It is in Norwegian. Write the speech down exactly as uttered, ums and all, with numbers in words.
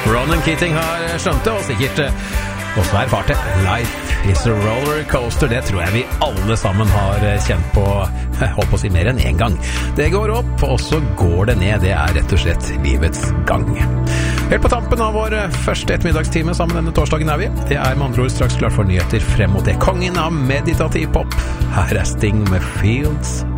Ronan Keating har skjønt det, og sikkert også erfart det. Life is a roller coaster, det tror jeg vi alle sammen har kjent på, jeg holdt på å si mer enn en gang. Det går opp, og så går det ned, det er rett og slett livets gang. Helt på tampen av vår første ettermiddagstime sammen denne torsdagen er vi. Det er med andre ord straks klart for nyheter frem mot det. Kongen av meditativ pop. Her er Sting med Fields